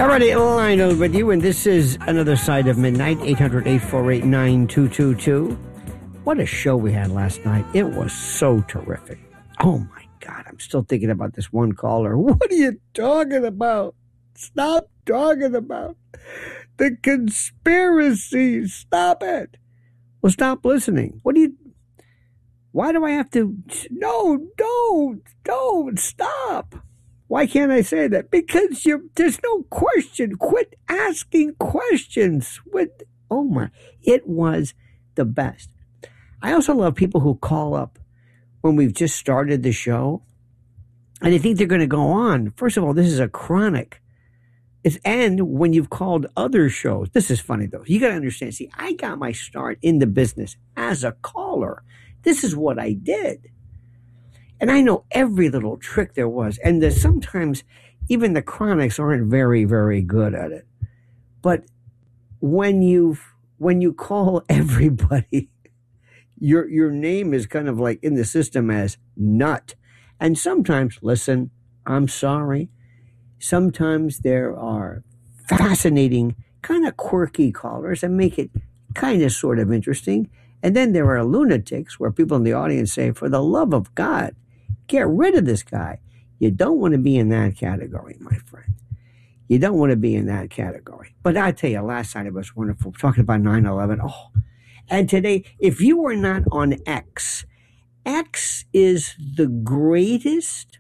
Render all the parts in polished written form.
Alrighty, Lionel with you, and this is another side of midnight, 800-848-9222. What a show we had last night. It was so terrific. Oh my God, I'm still thinking about this one caller. What are you talking about? Stop talking about the conspiracy. Stop it. Well, stop listening. Why do I have to? No, don't stop. Why can't I say that? Because there's no question. Quit asking questions. It was the best. I also love people who call up when we've just started the show and they think they're going to go on. First of all, this is a chronic. And when you've called other shows, this is funny though. You got to understand. See, I got my start in the business as a caller. This is what I did. And I know every little trick there was. And sometimes even the chronics aren't very, very good at it. But when you call everybody, your name is kind of like in the system as nut. And sometimes, listen, I'm sorry. Sometimes there are fascinating, kind of quirky callers that make it kind of sort of interesting. And then there are lunatics where people in the audience say, for the love of God, get rid of this guy. You don't want to be in that category, my friend. You don't want to be in that category. But I tell you, last night it was wonderful. Talking about 9/11. Oh, and today, if you were not on X is the greatest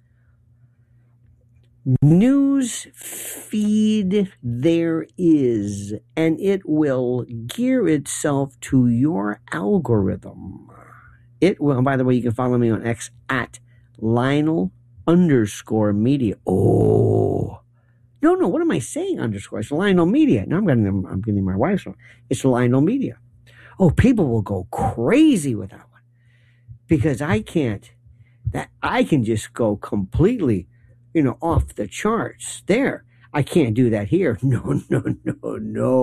news feed there is, and it will gear itself to your algorithm. It will. By the way, you can follow me on X at Lionel_media. Oh, no. What am I saying? Underscore. It's Lionel Media. Now I'm getting my wife's one. It's Lionel Media. Oh, people will go crazy with that one because I can't. I can just go completely, off the charts there. I can't do that here. No. Oh,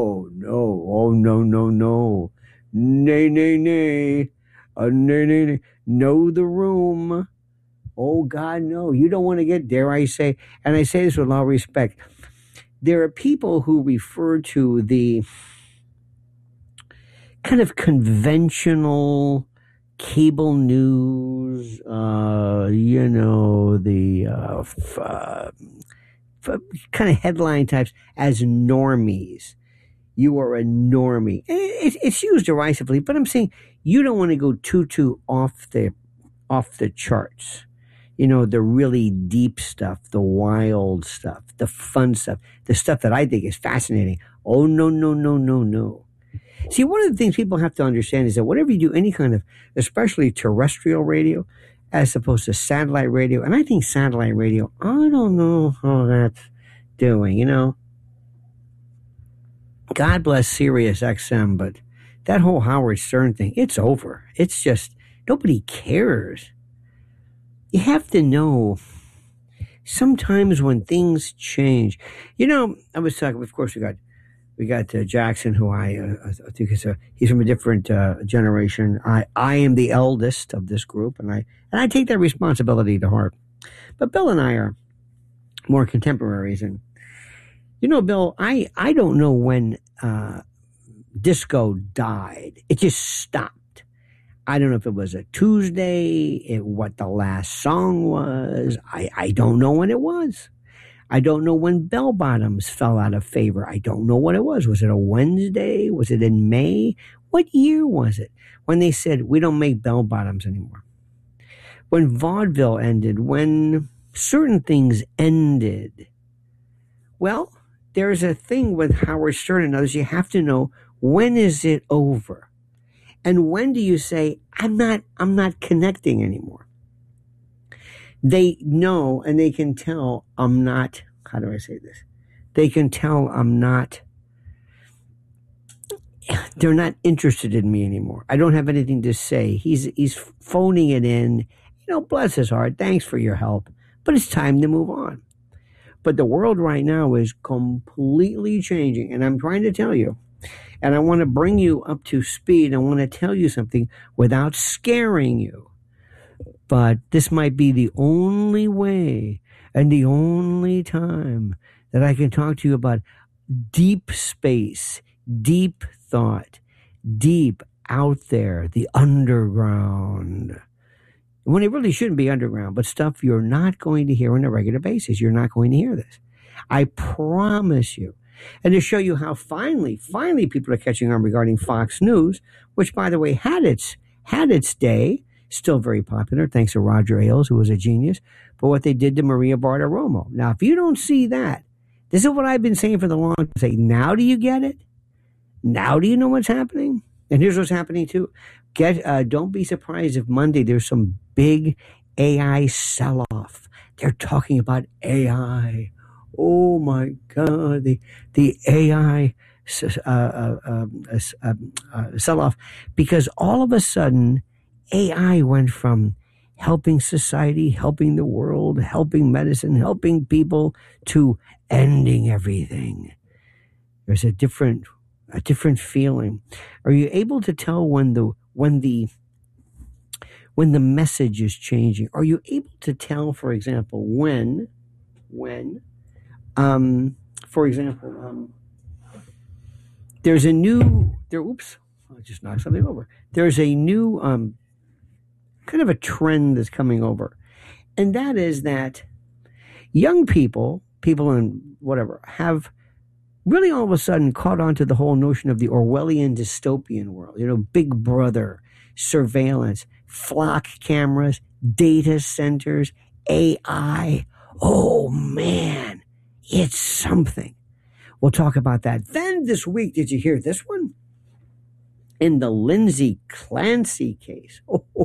no. Nay. Nay. Know the room. Oh, God, no. You don't want to get, dare I say, and I say this with all respect, there are people who refer to the kind of conventional cable news, kind of headline types as normies. You are a normie. It's used derisively, but I'm saying you don't want to go too off the charts. The really deep stuff, the wild stuff, the fun stuff, the stuff that I think is fascinating. Oh, no. See, one of the things people have to understand is that whenever you do any kind of, especially terrestrial radio, as opposed to satellite radio, and I think satellite radio, I don't know how that's doing, God bless Sirius XM, but that whole Howard Stern thing, it's over. It's just, nobody cares. You have to know sometimes when things change. I was talking, of course, we got Jackson, who I think he's from a different generation. I am the eldest of this group, and I take that responsibility to heart. But Bill and I are more contemporaries, and Bill, I don't know when disco died. It just stopped. I don't know if it was a Tuesday, what the last song was. I don't know when it was. I don't know when bell bottoms fell out of favor. I don't know what it was. Was it a Wednesday? Was it in May? What year was it when they said we don't make bell bottoms anymore? When vaudeville ended, when certain things ended. Well, there's a thing with Howard Stern and others. You have to know, when is it over? And when do you say, I'm not connecting anymore? They know and they can tell I'm not, how do I say this? They can tell they're not interested in me anymore. I don't have anything to say. He's phoning it in. Bless his heart. Thanks for your help. But it's time to move on. But the world right now is completely changing. And I'm trying to tell you, and I want to bring you up to speed. I want to tell you something without scaring you. But this might be the only way And the only time that I can talk to you about deep space, deep thought, deep out there, the underground, when it really shouldn't be underground, but stuff you're not going to hear on a regular basis. You're not going to hear this. I promise you. And to show you how finally people are catching on regarding Fox News, which, by the way, had its day, still very popular, thanks to Roger Ailes, who was a genius, but what they did to Maria Bartiromo. Now, if you don't see that, this is what I've been saying for the long time. Say, now do you get it? Now do you know what's happening? And here's what's happening too. Don't be surprised if Monday there's some big AI sell-off. They're talking about AI. Oh my God, the AI sell-off, because all of a sudden AI went from helping society, helping the world, helping medicine, helping people, to ending everything. There's a different feeling. Are you able to tell when the message is changing? Are you able to tell, for example, for example, there's a new oops, I just knocked something over. There's a new kind of a trend that's coming over, and that is that young people in whatever, have really all of a sudden caught on to the whole notion of the Orwellian dystopian world. Big brother, surveillance, flock cameras, data centers, AI. Oh man, it's something. We'll talk about that. Then this week, did you hear this one? In the Lindsay Clancy case.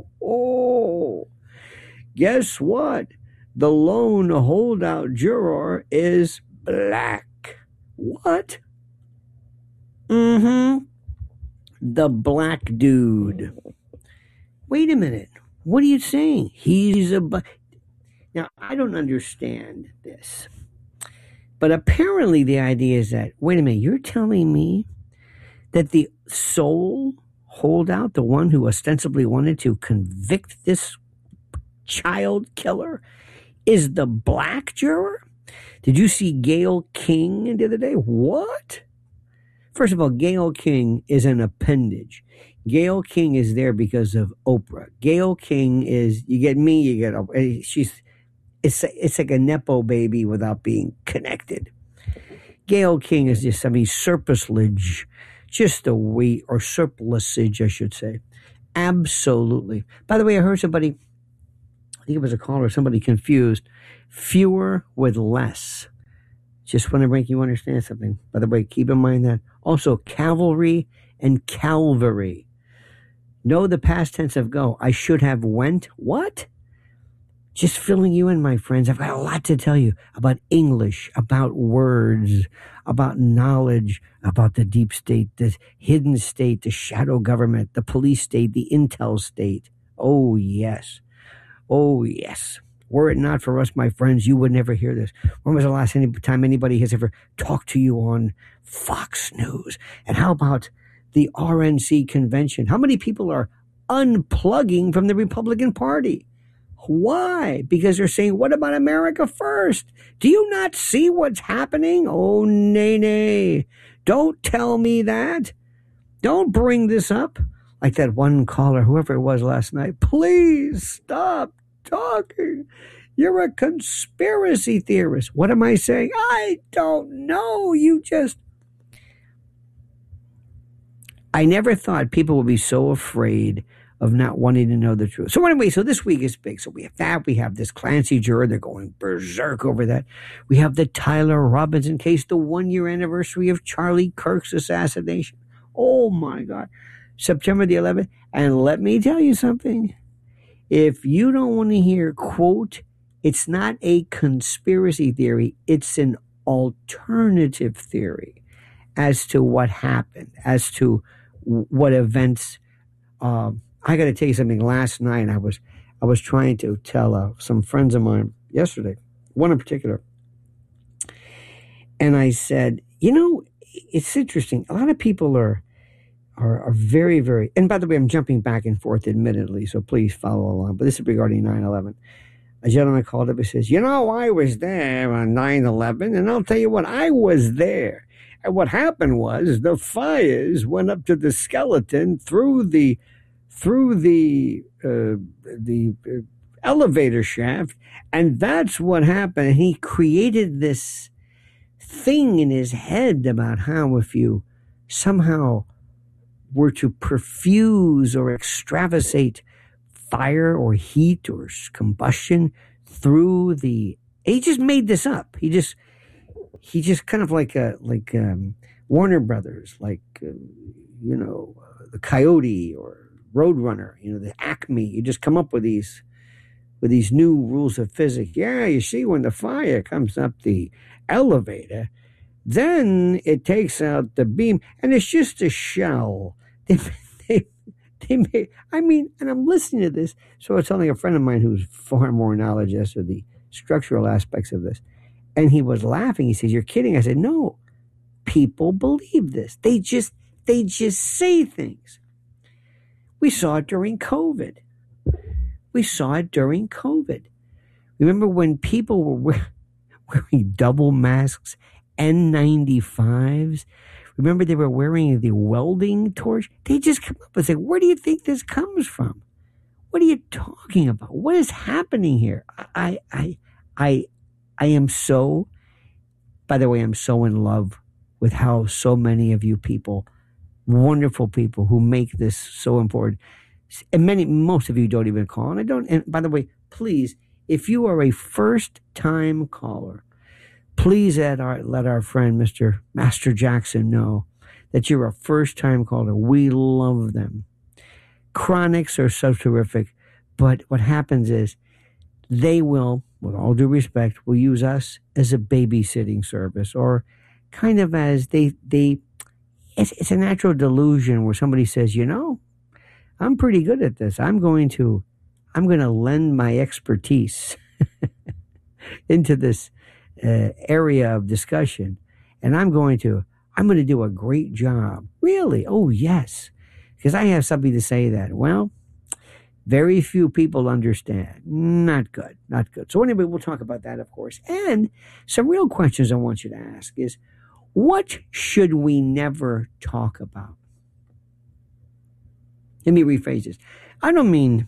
Guess what? The lone holdout juror is black. What? The black dude. Wait a minute. What are you saying? He's a... Now, I don't understand this. But apparently the idea is that, wait a minute, you're telling me that the sole holdout, the one who ostensibly wanted to convict this child killer, is the black juror? Did you see Gayle King the other day? What? First of all, Gayle King is an appendage. Gayle King is there because of Oprah. Gayle King is, you get me, you get Oprah. It's like a Nepo baby without being connected. Gayle King is just surplusage, just a weight, or surplusage, I should say. Absolutely. By the way, I heard somebody, I think it was a caller, somebody confused fewer with less. Just want to make you understand something. By the way, keep in mind that. Also, cavalry and Calvary. Know the past tense of go. I should have went. What? Just filling you in, my friends. I've got a lot to tell you about English, about words, about knowledge, about the deep state, the hidden state, the shadow government, the police state, the intel state. Oh, yes. Oh, yes. Were it not for us, my friends, you would never hear this. When was the last time anybody has ever talked to you on Fox News? And how about the RNC convention? How many people are unplugging from the Republican Party? Why? Because they're saying, what about America first? Do you not see what's happening? Oh, nay. Don't tell me that. Don't bring this up. Like that one caller, whoever it was last night. Please stop talking. You're a conspiracy theorist. What am I saying? I don't know. I never thought people would be so afraid of not wanting to know the truth. So anyway, this week is big. So we have that. We have this Clancy juror. They're going berserk over that. We have the Tyler Robinson case, the 1-year anniversary of Charlie Kirk's assassination. Oh my God. September the 11th. And let me tell you something. If you don't want to hear, quote, it's not a conspiracy theory, it's an alternative theory as to what happened, as to what events. I got to tell you something. Last night, I was trying to tell some friends of mine yesterday, one in particular, and I said, it's interesting. A lot of people are very, very, and by the way, I'm jumping back and forth admittedly, so please follow along, but this is regarding 9/11. a gentleman called up and says, I was there on 9/11, and I'll tell you what, I was there. And what happened was the fires went up to the skeleton through the elevator shaft, and that's what happened. And he created this thing in his head about how if you somehow were to perfuse or extravasate fire or heat or combustion through the, he just made this up. He just kind of like Warner Brothers, the Coyote or Roadrunner, the Acme. You just come up with these new rules of physics. Yeah, you see, when the fire comes up the elevator, then it takes out the beam, and it's just a shell. They made, and I'm listening to this, so I was telling a friend of mine who's far more knowledge as to the structural aspects of this, and he was laughing. He says, "You're kidding." I said, "No, people believe this. They just say things." We saw it during COVID. Remember when people were wearing double masks, N95s? Remember they were wearing the welding torch? They just come up and say, "Where do you think this comes from? What are you talking about? What is happening here?" I am so, by the way, I'm so in love with how so many of you people, wonderful people who make this so important. And most of you don't even call. And by the way, please, if you are a first-time caller, please let our friend, Mr. Master Jackson, know that you're a first-time caller. We love them. Chronics are so terrific, but what happens is they will, with all due respect, will use us as a babysitting service, or kind of as it's a natural delusion where somebody says, I'm pretty good at this. I'm going to lend my expertise into this area of discussion, and I'm going to do a great job. Really? Oh, yes. Because I have something to say that, well, very few people understand. Not good. So anyway, we'll talk about that, of course. And some real questions I want you to ask is, what should we never talk about? Let me rephrase this. I don't mean,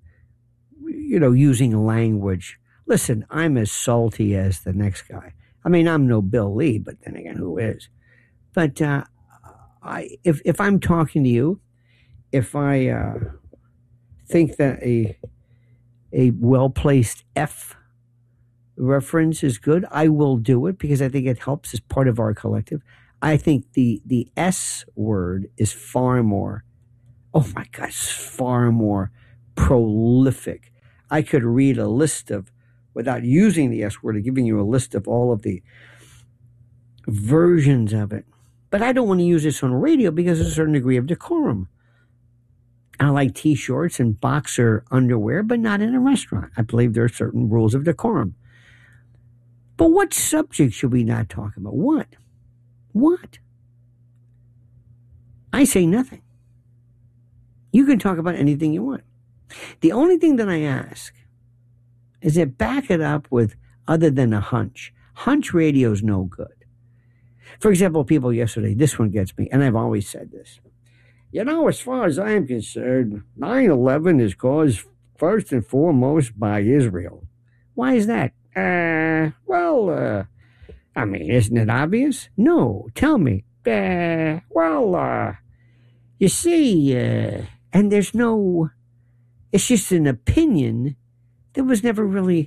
using language. Listen, I'm as salty as the next guy. I'm no Bill Lee, but then again, who is? But if I'm talking to you, if I think that a well-placed F reference is good, I will do it because I think it helps as part of our collective. I think the S word is far more, oh my gosh, far more prolific. I could read a list of, without using the S word, giving you a list of all of the versions of it. But I don't want to use this on radio because there's a certain degree of decorum. I like T-shirts and boxer underwear, but not in a restaurant. I believe there are certain rules of decorum. But what subject should we not talk about? What? I say nothing. You can talk about anything you want. The only thing that I ask is that back it up with other than a hunch. Hunch radio is no good. For example, people yesterday, this one gets me, and I've always said this. As far as I'm concerned, 9/11 is caused first and foremost by Israel. Why is that? Isn't it obvious? No, tell me. You see, and there's no, it's just an opinion that was never really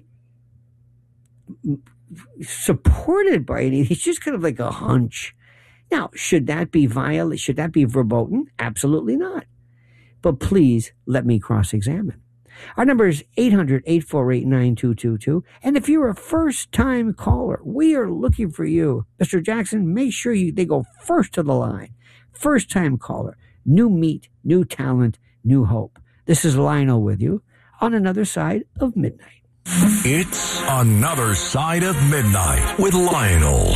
supported by anything. It's just kind of like a hunch. Now, should that be violent? Should that be verboten? Absolutely not. But please let me cross-examine. Our number is 800-848-9222. And if you're a first-time caller, we are looking for you. Mr. Jackson, make sure they go first to the line. First-time caller. New meat, new talent, new hope. This is Lionel with you on Another Side of Midnight. It's Another Side of Midnight with Lionel.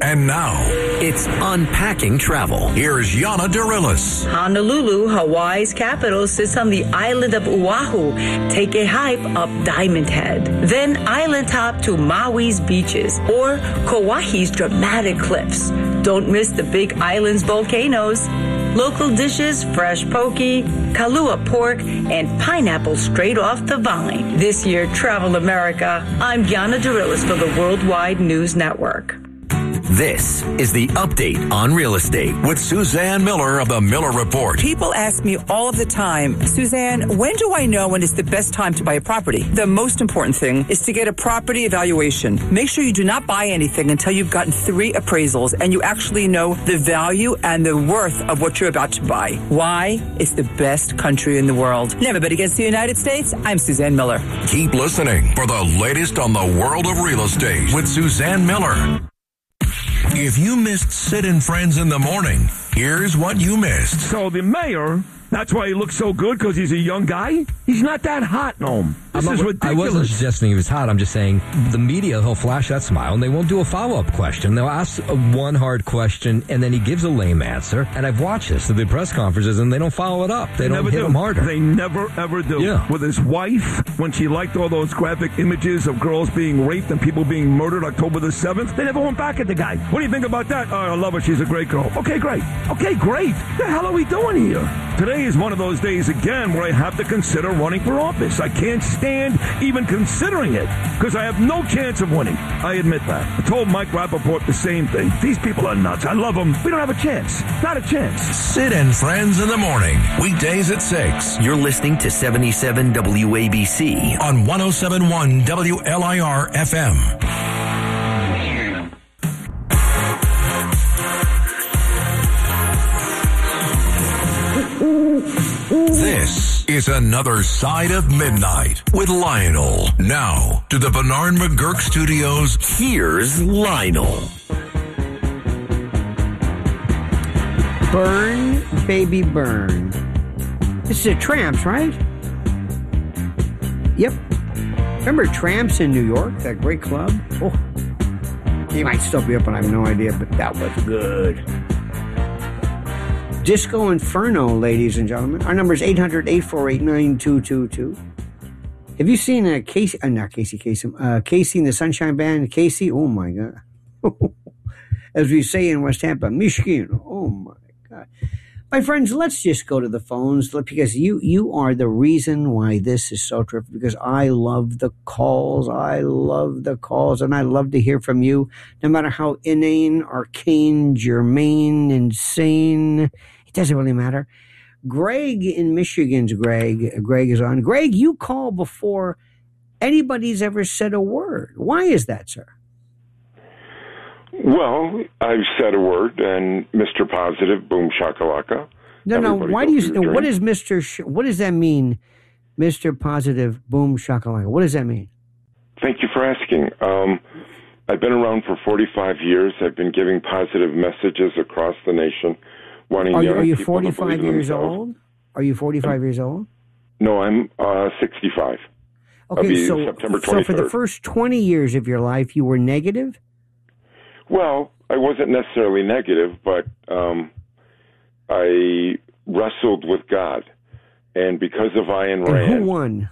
And now, It's Unpacking Travel. here's Yana Dorillis. Honolulu, Hawaii's capital, sits on the island of Oahu. Take a hike up Diamond Head. Then island top to Maui's beaches or Kauai's dramatic cliffs. Don't miss the Big Island's volcanoes. Local dishes, fresh poke, kalua pork, and pineapple straight off the vine. This year, Travel America. I'm Yana Dorillis for the Worldwide News Network. This is the update on real estate. With Suzanne Miller of the Miller Report. People ask me all of the time, Suzanne, when do I know when it's the best time to buy a property? The most important thing is to get a property evaluation. Make sure you do not buy anything until you've gotten 3 appraisals and you actually know the value and the worth of what you're about to buy. Why? It's the best country in the world. Never bet against the United States. I'm Suzanne Miller. Keep listening for the latest on the world of real estate with Suzanne Miller. If you missed Sid and Friends in the morning, here's what you missed. So the mayor, that's why he looks so good, because he's a young guy? He's not that hot, Noam. This is ridiculous. I wasn't suggesting he was hot. I'm just saying the media, he'll flash that smile, and they won't do a follow-up question. They'll ask one hard question, and then he gives a lame answer. And I've watched this at the press conferences, and they don't follow it up. They don't hit him harder. They never, ever do. Yeah. With his wife, when she liked all those graphic images of girls being raped and people being murdered October the 7th, they never went back at the guy. What do you think about that? Oh, I love her. She's a great girl. Okay, great. Okay, great. What the hell are we doing here? Today is one of those days again where I have to consider running for office. I can't stand even considering it because I have no chance of winning. I admit that. I told Mike Rappaport the same thing. These people are nuts. I love them. We don't have a chance. Not a chance. Sid and Friends in the morning, weekdays at 6 You're listening to 77 WABC. on 107.1 WLIR FM. This is Another Side of Midnight with Lionel. Now to the Bernard McGurk Studios. Here's Lionel. Burn, baby, burn. This is a Tramps, right? Yep. Remember Tramps in New York, that great club? Oh, he might still be up, and I have no idea, but that was good. Disco Inferno, ladies and gentlemen. Our number is 800-848-9222. Have you seen Casey? Not Casey Kasem. Casey and the Sunshine Band. Casey, oh my God. As we say in West Tampa, Michigan. Oh my God. My friends, let's just go to the phones because you are the reason why this is so terrific, because I love the calls. I love the calls, and I love to hear from you, no matter how inane, arcane, germane, insane. It doesn't really matter. Greg in Michigan's Greg is on. Greg, you call before anybody's ever said a word. Why is that, sir? Well, I've said a word, and Mr. Positive, boom shakalaka. No. Why do you? What is Mr. What does that mean, Mr. Positive, boom shakalaka? What does that mean? Thank you for asking. I've been around for 45 years. I've been giving positive messages across the nation. Are you 45 years old? Are you 45 years old? No, I'm 65. Okay, so September 23rd. So for the first 20 years of your life, you were negative? Well, I wasn't necessarily negative, but I wrestled with God. And because of Ayn Rand... And who won?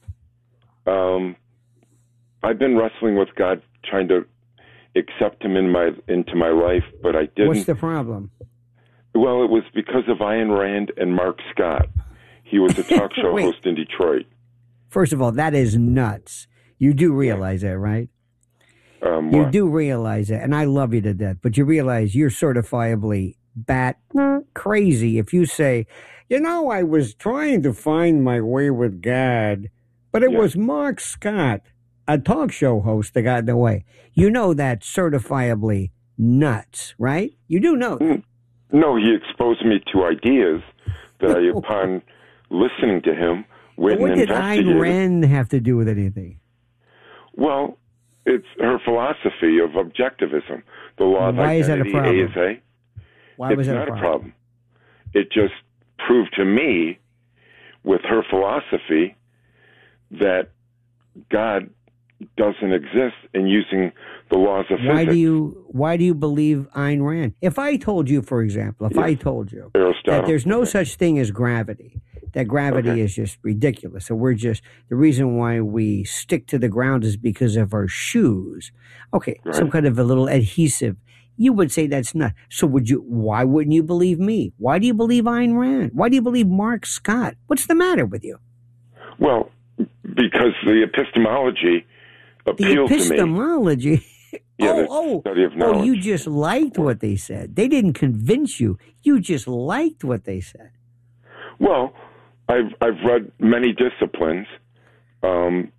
I've been wrestling with God, trying to accept him into my life, but I didn't. What's the problem? Well, it was because of Ayn Rand and Mark Scott. He was a talk show Wait. host in Detroit. First of all, that is nuts. You do realize that, right? You What? do realize that, and I love you to death, but you realize you're certifiably bat crazy if you say, I was trying to find my way with God, but it was Mark Scott, a talk show host, that got in the way. You know that's certifiably nuts, right? You do know that. No, he exposed me to ideas that I, upon listening to him, went What and did investigated. Ayn Rand have to do with anything? Well, it's her philosophy of objectivism. The law of Why is that a identity, problem? A is A. Why was It's that not a problem. It just proved to me, with her philosophy, that God doesn't exist and using the laws of Why physics. Why do you believe Ayn Rand? If I told you, for example, I told you Aristotle. that there's no such thing as gravity, that gravity is just ridiculous, so we're just, the reason why we stick to the ground is because of our shoes. Okay, some kind of a little adhesive. You would say that's not. So why wouldn't you believe me? Why do you believe Ayn Rand? Why do you believe Mark Scott? What's the matter with you? Well, because the epistemology appealed The to me. epistemology? Yeah, the study of knowledge. You just liked what they said. They didn't convince you. You just liked what they said. Well, I've read many disciplines,